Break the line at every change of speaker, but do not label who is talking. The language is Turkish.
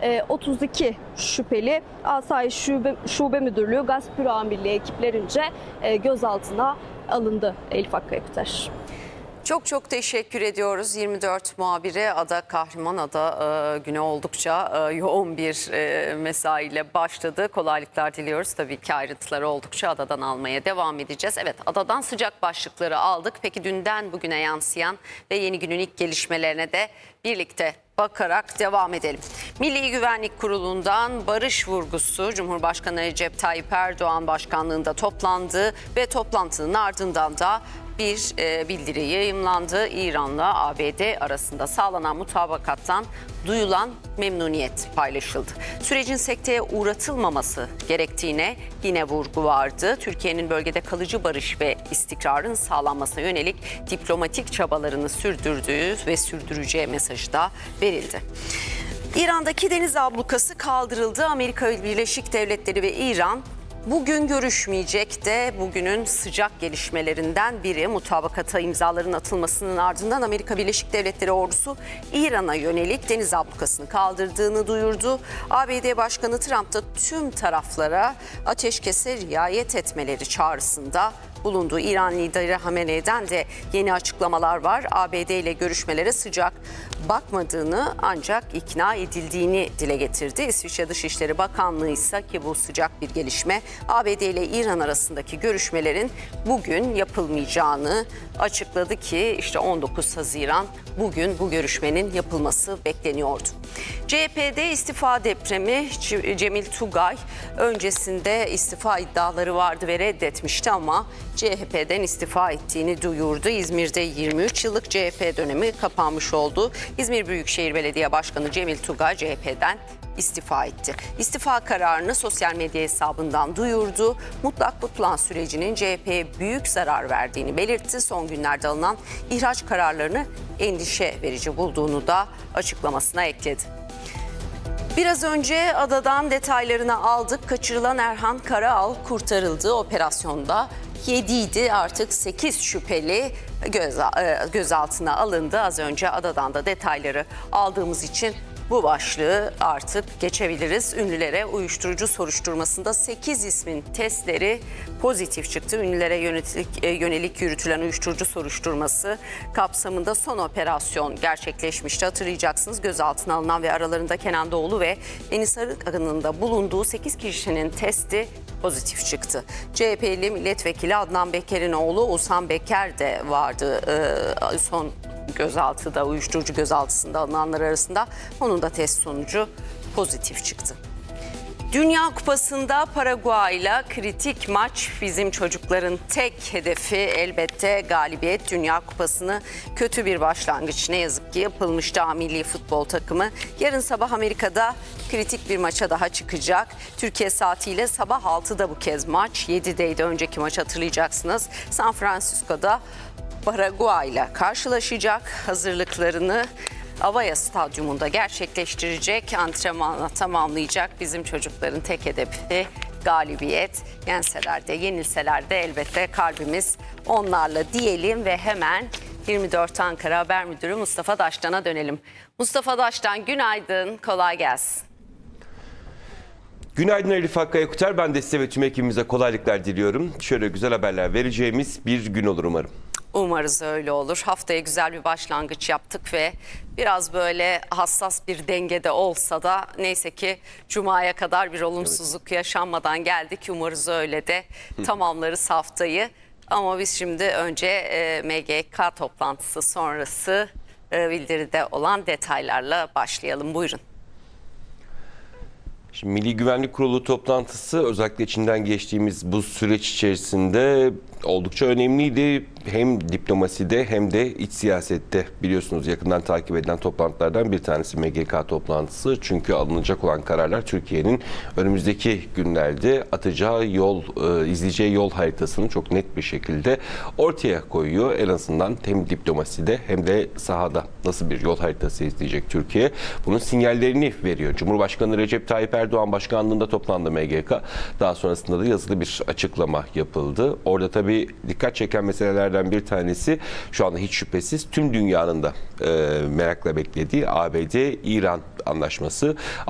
32 şüpheli Asayiş Şube Müdürlüğü Gasp Büro Amirliği ekiplerince gözaltına alındı Elif Akkayaküter.
Çok çok teşekkür ediyoruz. 24 muhabiri Ada Kahraman. Ada güne oldukça yoğun bir mesaiyle başladı. Kolaylıklar diliyoruz. Tabii ki ayrıntıları oldukça Ada'dan almaya devam edeceğiz. Evet, Ada'dan sıcak başlıkları aldık. Peki dünden bugüne yansıyan ve yeni günün ilk gelişmelerine de birlikte bakarak devam edelim. Milli Güvenlik Kurulu'ndan barış vurgusu Cumhurbaşkanı Recep Tayyip Erdoğan başkanlığında toplandı ve toplantının ardından da bir bildiri yayımlandı. İran'la ABD arasında sağlanan mutabakattan duyulan memnuniyet paylaşıldı. Sürecin sekteye uğratılmaması gerektiğine yine vurgu vardı. Türkiye'nin bölgede kalıcı barış ve istikrarın sağlanmasına yönelik diplomatik çabalarını sürdürdüğü ve sürdüreceği mesajı da verildi. İran'daki deniz ablukası kaldırıldı. Amerika Birleşik Devletleri ve İran bugün görüşmeyecek de bugünün sıcak gelişmelerinden biri. Mutabakata imzaların atılmasının ardından Amerika Birleşik Devletleri ordusu İran'a yönelik deniz ablukasını kaldırdığını duyurdu. ABD Başkanı Trump da tüm taraflara ateşkese riayet etmeleri çağrısında bulundu. İran lideri Hamenei'den de yeni açıklamalar var. ABD ile görüşmelere sıcak bakmadığını ancak ikna edildiğini dile getirdi. İsviçre Dışişleri Bakanlığı ise ki bu sıcak bir gelişme, ABD ile İran arasındaki görüşmelerin bugün yapılmayacağını açıkladı ki işte 19 Haziran bugün bu görüşmenin yapılması bekleniyordu. CHP'de istifa depremi. Cemil Tugay öncesinde istifa iddiaları vardı ve reddetmişti ama CHP'den istifa ettiğini duyurdu. İzmir'de 23 yıllık CHP dönemi kapanmış oldu. İzmir Büyükşehir Belediye Başkanı Cemil Tugay CHP'den istifa etti. İstifa kararını sosyal medya hesabından duyurdu. Mutlak plan sürecinin CHP'ye büyük zarar verdiğini belirtti. Son günlerde alınan ihraç kararlarını endişe verici bulduğunu da açıklamasına ekledi. Biraz önce Ada'dan detaylarını aldık. Kaçırılan Erhan Karaal kurtarıldı. Operasyonda 7 idi, artık 8 şüpheli gözaltına alındı. Az önce Ada'dan da detayları aldığımız için bu başlığı artık geçebiliriz. Ünlülere uyuşturucu soruşturmasında 8 ismin testleri pozitif çıktı. Ünlülere yönelik yürütülen uyuşturucu soruşturması kapsamında son operasyon gerçekleşmişti. Hatırlayacaksınız, gözaltına alınan ve aralarında Kenan Doğulu ve Enis Arıkan'ın da bulunduğu 8 kişinin testi pozitif çıktı. CHP'li milletvekili Adnan Beker'in oğlu Oğuzhan Beker de vardı son gözaltıda, uyuşturucu gözaltısında alınanlar arasında. Onun da test sonucu pozitif çıktı. Dünya Kupası'nda Paraguay'la kritik maç. Bizim çocukların tek hedefi elbette galibiyet. Dünya Kupası'nı kötü bir başlangıç ne yazık ki yapılmıştı milli futbol takımı. Yarın sabah Amerika'da kritik bir maça daha çıkacak. Türkiye saatiyle sabah 6'da bu kez maç. 7'deydi önceki maç, hatırlayacaksınız. San Francisco'da Paraguay'la karşılaşacak. Hazırlıklarını Avaya Stadyumunda gerçekleştirecek, antrenmanla tamamlayacak. Bizim çocukların tek hedefi galibiyet. Yenseler de yenilseler de elbette kalbimiz onlarla diyelim ve hemen 24 Ankara Haber Müdürü Mustafa Daştan'a dönelim. Mustafa Daştan, günaydın, kolay gelsin.
Günaydın Elif Akkayaküter. Ben de size ve tüm ekibimize kolaylıklar diliyorum. Şöyle güzel haberler vereceğimiz bir gün olur umarım.
Umarız öyle olur. Haftaya güzel bir başlangıç yaptık ve biraz böyle hassas bir dengede olsa da neyse ki Cuma'ya kadar bir olumsuzluk yaşanmadan geldik. Umarız öyle de tamamlarız haftayı. Ama biz şimdi önce MGK toplantısı sonrası bildiride olan detaylarla başlayalım. Buyurun.
Şimdi Milli Güvenlik Kurulu toplantısı özellikle içinden geçtiğimiz bu süreç içerisinde oldukça önemliydi. Hem diplomaside hem de iç siyasette, biliyorsunuz yakından takip edilen toplantılardan bir tanesi MGK toplantısı. Çünkü alınacak olan kararlar Türkiye'nin önümüzdeki günlerde atacağı yol, izleyeceği yol haritasını çok net bir şekilde ortaya koyuyor. En azından hem diplomaside hem de sahada nasıl bir yol haritası izleyecek Türkiye, bunun sinyallerini veriyor. Cumhurbaşkanı Recep Tayyip Erdoğan başkanlığında toplandı MGK. Daha sonrasında da yazılı bir açıklama yapıldı. Orada tabii dikkat çeken meselelerden bir tanesi, şu anda hiç şüphesiz tüm dünyanın da merakla beklediği ABD-İran anlaşması.